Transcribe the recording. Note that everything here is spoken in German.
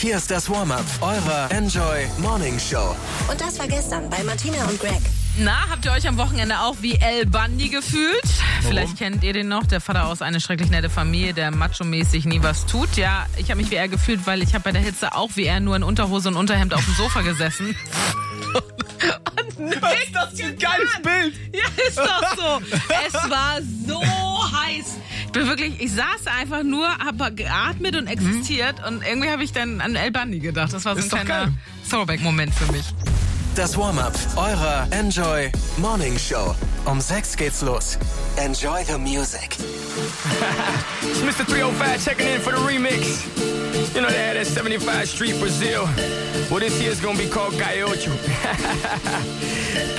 Hier ist das Warm-Up eurer Enjoy Morning Show. Und das war gestern bei Martina und Greg. Na, habt ihr euch am Wochenende auch wie El Bundy gefühlt? Vielleicht kennt ihr den noch, der Vater aus Eine schrecklich nette Familie, der macho-mäßig nie was tut. Ja, ich habe mich wie er gefühlt, weil ich habe bei der Hitze auch wie er nur in Unterhose und Unterhemd auf dem Sofa gesessen. Was ist das für ein geiles Bild? Ja, ist doch so. Es war so heiß. Ich saß einfach nur, habe geatmet und existiert und irgendwie habe ich dann an El Bundy gedacht. Das war so ein kleiner Throwback-Moment für mich. Das Warm-Up eurer Enjoy Morning Show. Um 6 geht's los. Enjoy the music. It's Mr. 305 checking in for the remix. You know they had that 75 Street Brazil. Well, this year's gonna be called Gaiocho.